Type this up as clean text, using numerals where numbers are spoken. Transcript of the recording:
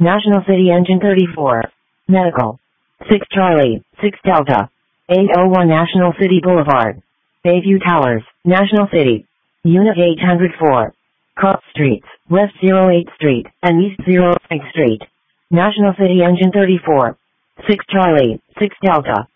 National City Engine 34. Medical. 6 Charlie, 6 Delta. 801 National City Boulevard. Bayview Towers, National City. Unit 804. Cross Streets, West 08th Street, and East 09th Street. National City Engine 34. 6 Charlie, 6 Delta.